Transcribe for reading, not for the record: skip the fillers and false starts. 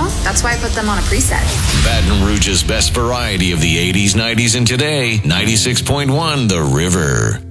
That's why I put them on a preset. Baton Rouge's best variety of the 80s, 90s, and today. 96.1 The River.